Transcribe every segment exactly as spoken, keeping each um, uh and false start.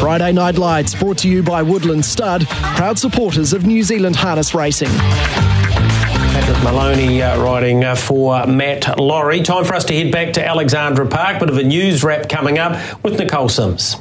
Friday Night Lights, brought to you by Woodland Stud, proud supporters of New Zealand harness racing. Patrick Maloney uh, riding uh, for Matt Laurie. Time for us to head back to Alexandra Park. Bit of a news wrap coming up with Nicole Sims.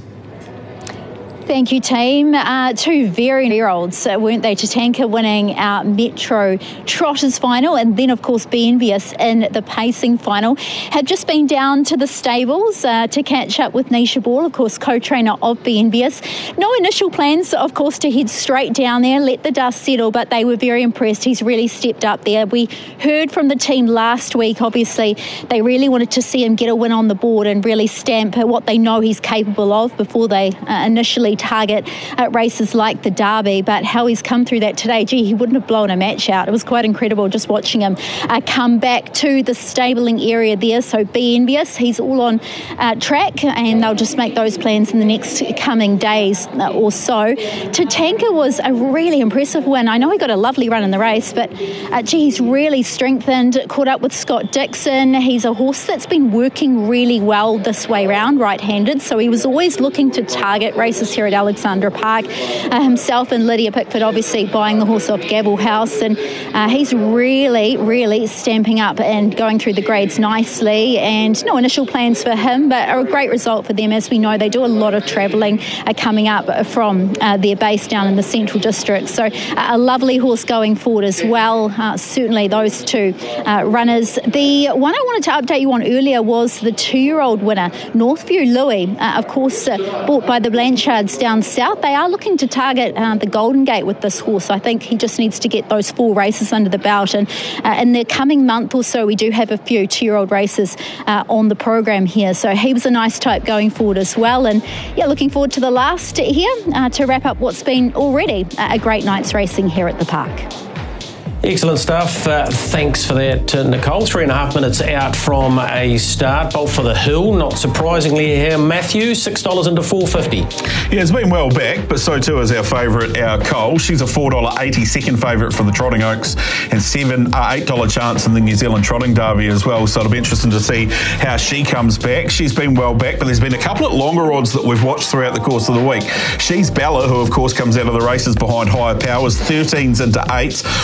Thank you, team. Uh, two very year-olds, uh, weren't they? Tatanka winning our Metro Trotters final, and then, of course, Be Envious in the pacing final. Have just been down to the stables uh, to catch up with Nisha Ball, of course, co-trainer of Be Envious. No initial plans, of course, to head straight down there, let the dust settle, but they were very impressed. He's really stepped up there. We heard from the team last week, obviously, they really wanted to see him get a win on the board and really stamp what they know he's capable of before they uh, initially target at races like the Derby. But how he's come through that today, gee, he wouldn't have blown a match out. It was quite incredible just watching him uh, come back to the stabling area there. So Be Envious, he's all on uh, track, and they'll just make those plans in the next coming days uh, or so. Tatanka was a really impressive win. I know he got a lovely run in the race, but uh, gee, he's really strengthened, caught up with Scott Dixon. He's a horse that's been working really well this way round, right-handed, so he was always looking to target races here at Alexandra Park. Uh, himself and Lydia Pickford obviously buying the horse off Gabble House, and uh, he's really, really stamping up and going through the grades nicely, and no initial plans for him, but a great result for them. As we know, they do a lot of travelling uh, coming up from uh, their base down in the Central District, so uh, a lovely horse going forward as well. Uh, certainly those two uh, runners. The one I wanted to update you on earlier was the two-year-old winner, Northview Louis, uh, of course uh, bought by the Blanchards down south. They are looking to target uh, the Golden Gate with this horse. I think he just needs to get those four races under the belt, and uh, in the coming month or so we do have a few two-year-old races uh, on the program here, so he was a nice type going forward as well. And yeah, looking forward to the last here uh, to wrap up what's been already a great night's racing here at the park. Excellent stuff. Uh, thanks for that, uh, Nicole. Three and a half minutes out from a start. Bolt for the Hill, not surprisingly here. Matthew, six dollars into four fifty. Yeah, it's been well back, but so too is our favourite, our Cole. She's a four dollars eighty second favourite from the Trotting Oaks, and seven, uh, eight dollars chance in the New Zealand Trotting Derby as well. So it'll be interesting to see how she comes back. She's been well back, but there's been a couple of longer odds that we've watched throughout the course of the week. She's Bella, who of course comes out of the races behind Higher Powers, thirteens into eights.